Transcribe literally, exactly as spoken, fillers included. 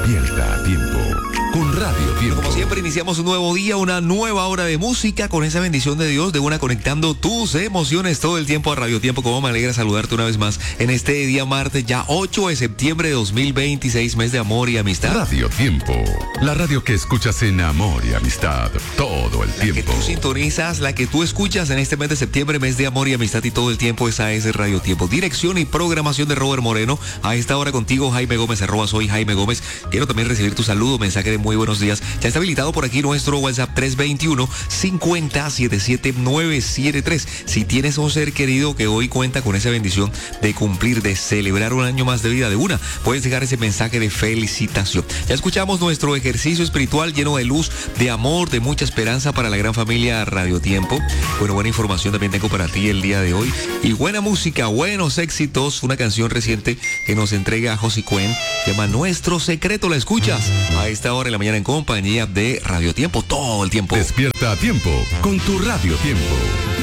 Despierta a tiempo con Radio Tiempo. Como siempre, iniciamos un nuevo día, una nueva hora de música con esa bendición de Dios, de una conectando tus emociones todo el tiempo a Radio Tiempo. Como me alegra saludarte una vez más en este día martes, ya ocho de septiembre de dos mil veintiséis, mes de amor y amistad. Radio Tiempo, la radio que escuchas en amor y amistad todo el la tiempo. La que tú sintonizas, la que tú escuchas en este mes de septiembre, mes de amor y amistad y todo el tiempo, esa es Radio Tiempo. Dirección y programación de Robert Moreno. A esta hora contigo, Jaime Gómez, arroba soy Jaime Gómez. Quiero también recibir tu saludo, mensaje de muy buenos días. Ya está habilitado por aquí nuestro WhatsApp tres dos uno, cinco cero, siete siete nueve siete tres. Si tienes un ser querido que hoy cuenta con esa bendición de cumplir, de celebrar un año más de vida de una, puedes dejar ese mensaje de felicitación. Ya escuchamos nuestro ejercicio espiritual lleno de luz, de amor, de mucha esperanza para la gran familia Radio Tiempo. Bueno, buena información también tengo para ti el día de hoy. Y buena música, buenos éxitos. Una canción reciente que nos entrega José Cuen, se llama Nuestro Secreto. La escuchas a esta hora en la mañana en compañía de Radio Tiempo todo el tiempo. Despierta a tiempo con tu Radio Tiempo.